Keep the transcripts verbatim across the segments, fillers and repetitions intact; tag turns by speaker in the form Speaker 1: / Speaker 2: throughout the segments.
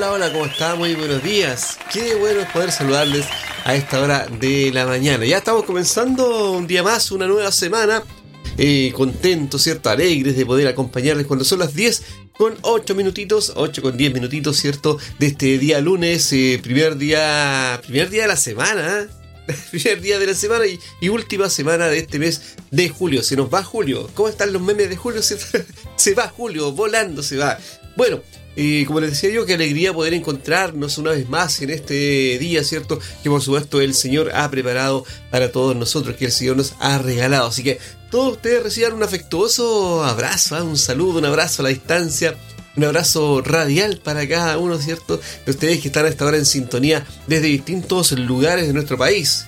Speaker 1: Hola, hola, ¿cómo está? Muy buenos días. Qué bueno es poder saludarles a esta hora de la mañana. Ya estamos comenzando un día más, una nueva semana. Eh, contentos, ¿cierto? Alegres de poder acompañarles cuando son las diez con ocho minutitos, ocho con diez minutitos, ¿cierto? De este día lunes, eh, primer día, primer día de la semana, ¿eh? Primer día de la semana y, y última semana de este mes de julio. Se nos va julio. ¿Cómo están los memes de julio? Se, se va julio, volando se va. Bueno, eh, como les decía yo, qué alegría poder encontrarnos una vez más en este día, ¿cierto? Que por supuesto el Señor ha preparado para todos nosotros, que el Señor nos ha regalado. Así que todos ustedes reciban un afectuoso abrazo, ¿eh? Un saludo, un abrazo a la distancia. Un abrazo radial para cada uno, ¿cierto? De ustedes que están a esta hora en sintonía desde distintos lugares de nuestro país.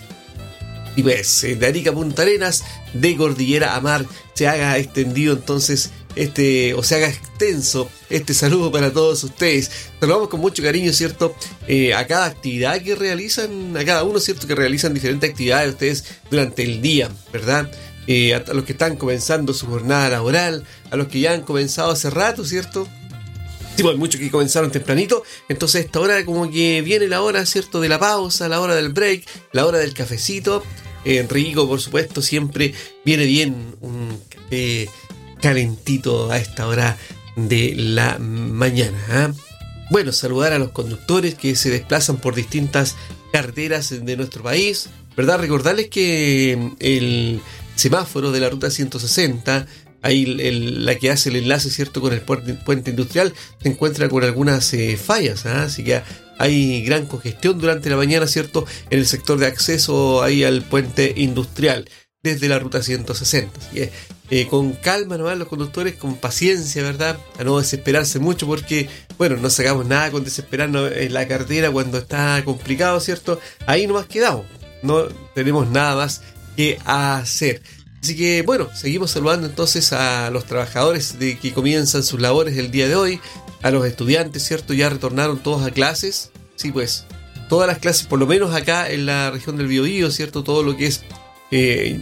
Speaker 1: Y pues, de Arica a Punta Arenas, de Cordillera a Mar, se haga extendido entonces este, o se haga extenso este saludo para todos ustedes. Saludamos con mucho cariño, ¿cierto? Eh, a cada actividad que realizan, a cada uno, ¿cierto? Que realizan diferentes actividades ustedes durante el día, ¿verdad? Eh, a los que están comenzando su jornada laboral, a los que ya han comenzado hace rato, ¿cierto? Sí, pues hay muchos que comenzaron tempranito, entonces esta hora como que viene la hora, ¿cierto? De la pausa, la hora del break, la hora del cafecito. Eh, rico, por supuesto, siempre viene bien un café calentito a esta hora de la mañana, ¿eh? Bueno, saludar a los conductores que se desplazan por distintas carreteras de nuestro país, ¿verdad? Recordarles que el semáforo de la ruta ciento sesenta, ahí el, el, la que hace el enlace, ¿cierto?, con el puente, puente industrial, se encuentra con algunas eh, fallas, ¿eh? Así que hay gran congestión durante la mañana, ¿cierto?, en el sector de acceso ahí al puente industrial, desde la ruta ciento sesenta. Así que eh, con calma nomás los conductores, con paciencia, ¿verdad?, a no desesperarse mucho porque, bueno, no sacamos nada con desesperarnos en la carretera cuando está complicado, ¿cierto? Ahí nomás quedamos, no tenemos nada más que hacer. Así que bueno, seguimos saludando entonces a los trabajadores de que comienzan sus labores el día de hoy, a los estudiantes, ¿cierto? Ya retornaron todos a clases, sí, pues todas las clases, por lo menos acá en la región del Biobío, ¿cierto? Todo lo que es eh,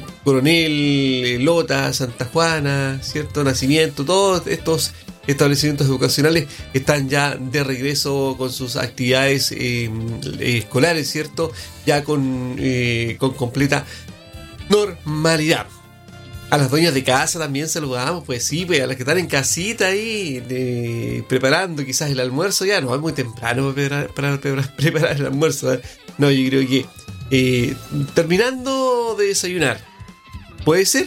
Speaker 1: Coronel, Lota, Santa Juana, ¿cierto? Nacimiento, todos estos establecimientos educacionales están ya de regreso con sus actividades eh, escolares, ¿cierto? Ya con, eh, con completa normalidad. A las dueñas de casa también saludamos, pues sí, pues a las que están en casita ahí, de, preparando quizás el almuerzo. Ya no es muy temprano para, para, para preparar el almuerzo, ¿eh? No, yo creo que eh, terminando de desayunar, ¿puede ser?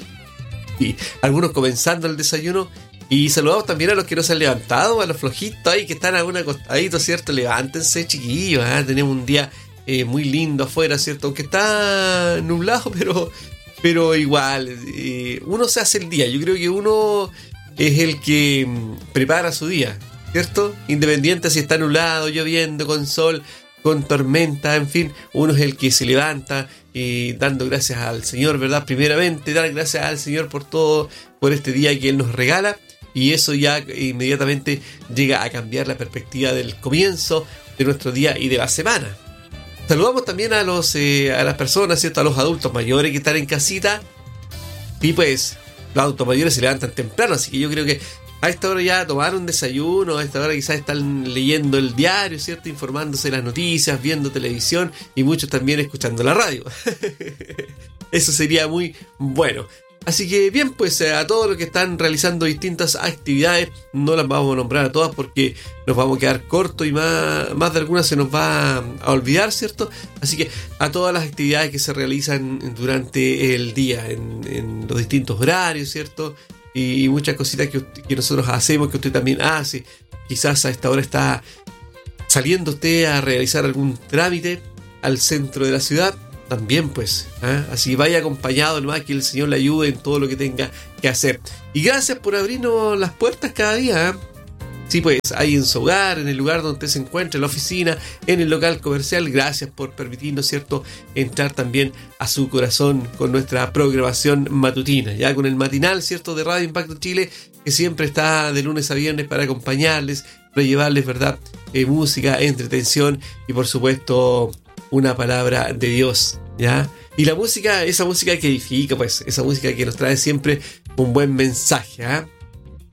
Speaker 1: Y algunos comenzando el desayuno. Y saludamos también a los que no se han levantado, a los flojitos ahí que están aún acostaditos, ¿cierto? Levántense, chiquillos, ¿eh? Tenemos un día eh, muy lindo afuera, ¿cierto? Aunque está nublado, pero... Pero igual, eh, uno se hace el día. Yo creo que uno es el que prepara su día, ¿cierto? Independiente si está nublado, lloviendo, con sol, con tormenta, en fin, uno es el que se levanta eh, dando gracias al Señor, ¿verdad? Primeramente, dar gracias al Señor por todo, por este día que Él nos regala. Y eso ya inmediatamente llega a cambiar la perspectiva del comienzo de nuestro día y de la semana. Saludamos también a los eh, a las personas, ¿cierto? A los adultos mayores que están en casita. Y pues los adultos mayores se levantan temprano, así que yo creo que a esta hora ya tomaron desayuno, a esta hora quizás están leyendo el diario, ¿cierto? Informándose de las noticias, viendo televisión y muchos también escuchando la radio. Eso sería muy bueno. Así que bien, pues a todos los que están realizando distintas actividades, no las vamos a nombrar a todas porque nos vamos a quedar cortos y más, más de algunas se nos va a olvidar, ¿cierto? Así que a todas las actividades que se realizan durante el día, en, en los distintos horarios, ¿cierto? Y, y muchas cositas que, que nosotros hacemos, que usted también hace. Quizás a esta hora está saliendo usted a realizar algún trámite al centro de la ciudad. También pues, ¿eh? Así vaya acompañado nomás, que el Señor le ayude en todo lo que tenga que hacer. Y gracias por abrirnos las puertas cada día, ¿eh? Sí, pues ahí en su hogar, en el lugar donde se encuentra, en la oficina, en el local comercial. Gracias por permitirnos, ¿cierto?, entrar también a su corazón con nuestra programación matutina, ya con el matinal, ¿cierto?, de Radio Impacto Chile, que siempre está de lunes a viernes para acompañarles, para llevarles, ¿verdad?, eh, música, entretención y por supuesto una palabra de Dios, ¿ya? Y la música, esa música que edifica, pues, esa música que nos trae siempre un buen mensaje, ¿ah?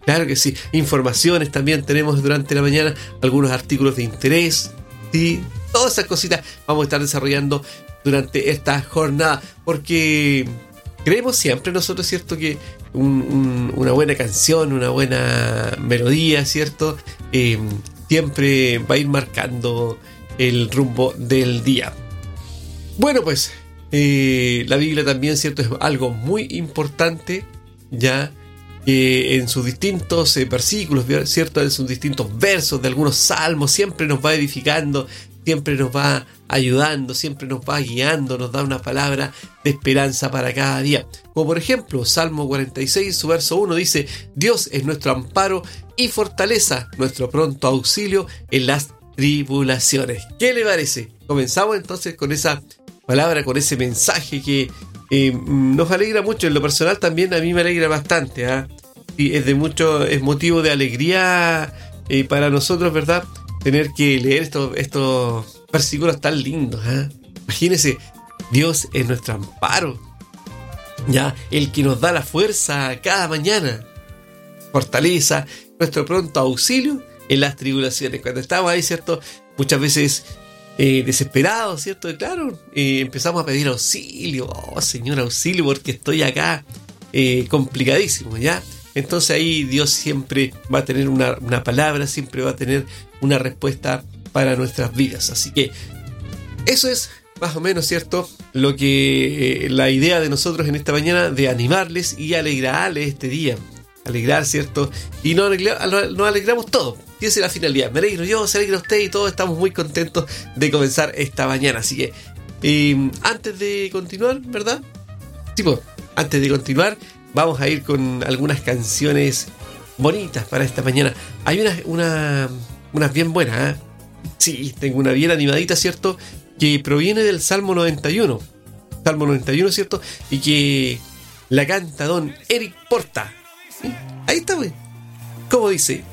Speaker 1: Claro que sí. Informaciones también tenemos durante la mañana, algunos artículos de interés, ¿sí? Todas esas cositas vamos a estar desarrollando durante esta jornada, porque creemos siempre nosotros, ¿cierto?, que un, un, una buena canción, una buena melodía, ¿cierto?, eh, siempre va a ir marcando el rumbo del día. Bueno, pues eh, la Biblia también, ¿cierto?, es algo muy importante, ya que eh, en sus distintos eh, versículos, ¿cierto?, en sus distintos versos de algunos salmos, siempre nos va edificando, siempre nos va ayudando, siempre nos va guiando, nos da una palabra de esperanza para cada día. Como por ejemplo, Salmo cuarenta y seis, su verso uno dice: Dios es nuestro amparo y fortaleza, nuestro pronto auxilio en las tribulaciones. ¿Qué le parece? Comenzamos entonces con esa palabra, con ese mensaje que eh, nos alegra mucho. En lo personal también a mí me alegra bastante, ¿eh? Y es de mucho, es motivo de alegría eh, para nosotros, ¿verdad?, tener que leer estos, estos versículos tan lindos, ¿eh? Imagínense, Dios es nuestro amparo, ya, el que nos da la fuerza cada mañana, fortaleza, nuestro pronto auxilio en las tribulaciones. Cuando estamos ahí, ¿cierto?, muchas veces eh, desesperados, ¿cierto?, y claro, eh, empezamos a pedir auxilio. Oh, Señor, auxilio, porque estoy acá eh, complicadísimo, ¿ya? Entonces ahí Dios siempre va a tener una, una palabra, siempre va a tener una respuesta para nuestras vidas. Así que eso es más o menos, ¿cierto?, lo que eh, la idea de nosotros en esta mañana, de animarles y alegrarles este día. Alegrar, ¿cierto? Y nos, alegra, nos alegramos todos. Y esa es la finalidad. Me alegro yo, se alegra usted y todos estamos muy contentos de comenzar esta mañana. Así que eh, antes de continuar, ¿verdad? Sí, pues, antes de continuar, vamos a ir con algunas canciones bonitas para esta mañana. Hay unas una, unas bien buenas, ¿eh? Sí, tengo una bien animadita, ¿cierto?, que proviene del Salmo noventa y uno. Salmo noventa y uno, ¿cierto? Y que la canta don Eric Porta. ¿Sí? Ahí está, güey. ¿Cómo dice?